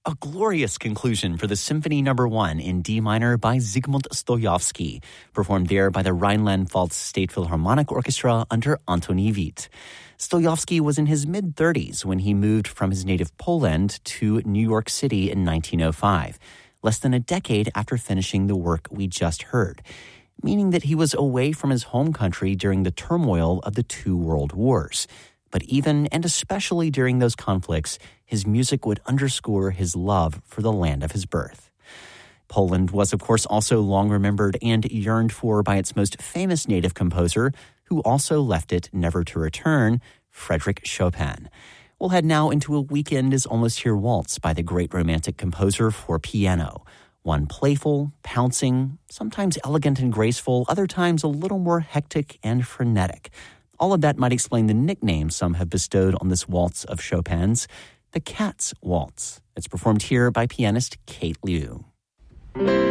A glorious conclusion for the Symphony No. 1 in D minor by Zygmunt Stojowski, performed there by the Rhineland-Pfalz State Philharmonic Orchestra under Antoni Witt. Stojowski was in his mid-30s when he moved from his native Poland to New York City in 1905, less than a decade after finishing the work we just heard, meaning that he was away from his home country during the turmoil of the two world wars. But even and especially during those conflicts, his music would underscore his love for the land of his birth. Poland was, of course, also long remembered and yearned for by its most famous native composer, who also left it never to return, Frédéric Chopin. We'll head now into A Weekend Is Almost Here waltz by the great Romantic composer for piano. One playful, pouncing, sometimes elegant and graceful, other times a little more hectic and frenetic. All of that might explain the nickname some have bestowed on this waltz of Chopin's, the Cat's Waltz. It's performed here by pianist Kate Liu.